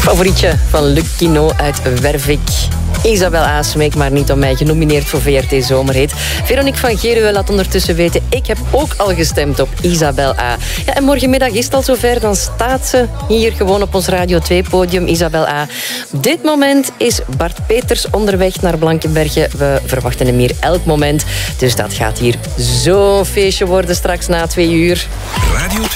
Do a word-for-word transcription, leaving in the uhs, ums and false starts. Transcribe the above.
Favorietje van Luc Quinault uit Wervik. Isabel A. smeek maar niet om mij, genomineerd voor V R T Zomerhit. Veronique van Geruwe laat ondertussen weten, ik heb ook al gestemd op Isabel A. Ja, en morgenmiddag is het al zover, dan staat ze hier gewoon op ons Radio twee-podium, Isabel A. Op dit moment is Bart Peters onderweg naar Blankenberge. We verwachten hem hier elk moment. Dus dat gaat hier zo'n feestje worden straks na twee uur. Radio